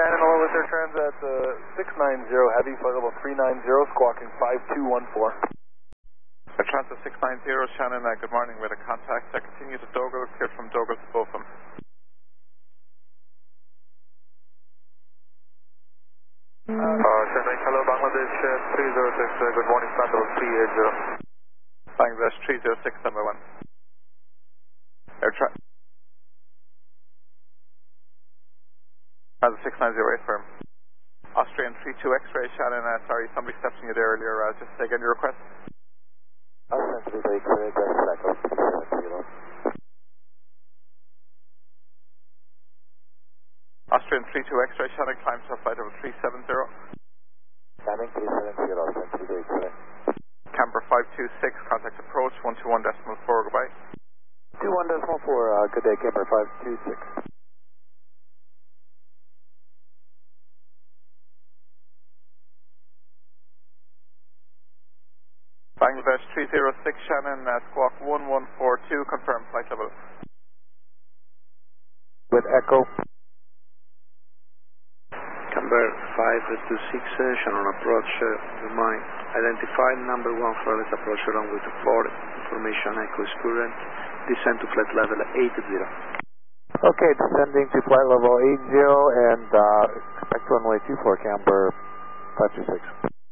Shannon, hello with their trans at 690 Heavy, flight level 390, squawking 5214. Transit 690, Shannon, good morning, with a contact. Continue to Douglas, clear from Douglas to Botham. Shannon, hello, Bangladesh 306, good morning, flight level 380. Bangladesh 306, number 1. Transit 690, firm. Austrian 32 X-ray, Shannon, sorry, somebody stepped on you there earlier, just say again your request. Austrian 32 X-ray, just select 370. Austrian 32 X-ray, Shannon, climb to flight level 370. Shannon 370, Austrian 32 X-ray. Camber 526, contact approach 121.4, goodbye. 21.4, good day, Camber 526. Bangladesh 306, Shannon, squawk 1142, confirm flight level. With Echo. Camber 526, Shannon approach, remind, identified number 1 furthest approach along with 4, information Echo is current, descend to flight level 80. Okay, descending to flight level 80 and expect runway 24, Camber 526.